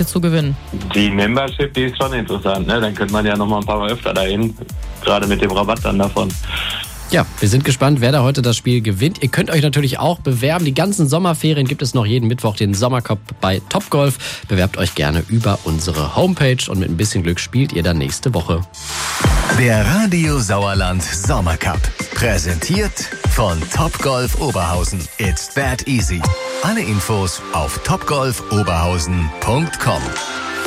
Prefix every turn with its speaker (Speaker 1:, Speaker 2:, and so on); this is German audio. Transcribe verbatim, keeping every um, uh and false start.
Speaker 1: Karte zu gewinnen?
Speaker 2: Die Membership, die ist schon interessant, ne? Dann könnte man ja noch mal ein paar Mal öfter dahin, gerade mit dem Rabatt dann davon.
Speaker 3: Ja, wir sind gespannt, wer da heute das Spiel gewinnt. Ihr könnt euch natürlich auch bewerben. Die ganzen Sommerferien gibt es noch jeden Mittwoch den Sommercup bei Topgolf. Bewerbt euch gerne über unsere Homepage und mit ein bisschen Glück spielt ihr dann nächste Woche.
Speaker 4: Der Radio Sauerland Sommercup. Präsentiert von Topgolf Oberhausen. It's that easy. Alle Infos auf topgolf oberhausen punkt com.